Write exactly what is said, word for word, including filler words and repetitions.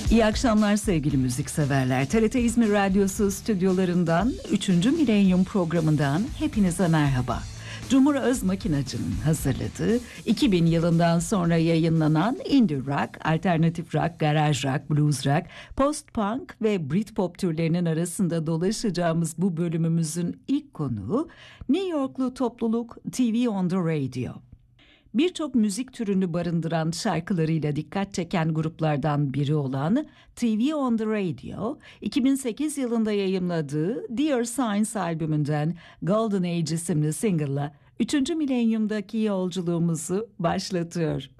İyi akşamlar sevgili müzikseverler. T R T İzmir Radyosu stüdyolarından üçüncü Milenyum programından hepinize merhaba. Cumhur Özmakinacı'nın hazırladığı iki bin yılından sonra yayınlanan indie rock, alternatif rock, garaj rock, blues rock, post-punk ve Britpop türlerinin arasında dolaşacağımız bu bölümümüzün ilk konuğu New Yorklu topluluk T V on the Radio. Birçok müzik türünü barındıran şarkılarıyla dikkat çeken gruplardan biri olan T V on the Radio, iki bin sekiz yılında yayımladığı Dear Science albümünden Golden Age isimli single'la üçüncü milenyumdaki yolculuğumuzu başlatıyor.